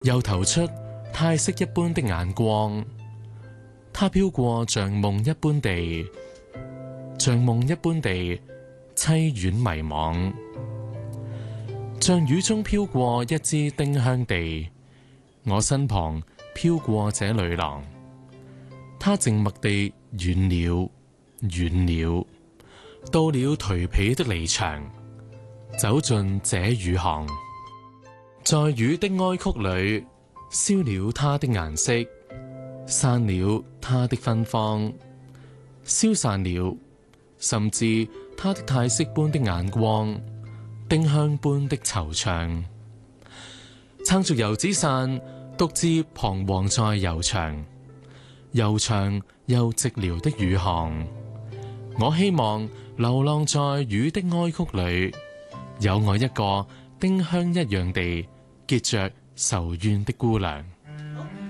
又投出太色一般的眼光。它飄過像夢一般地，像夢一般地淒婉迷惘，像雨中飄過一支丁香地。我身旁飄過這女郎，她靜默地遠了，遠了，到了頹圮的離場，走進這雨巷，在雨的哀曲裏，燒了她的顏色，散了她的芬芳，消散了，甚至她的太色般的眼光，丁香般的惆悵。撐着油紙傘，獨自彷徨在悠長又寂寥的雨巷。我希望流浪在雨的哀曲裏，有我一個丁香一樣地結着愁怨的姑娘。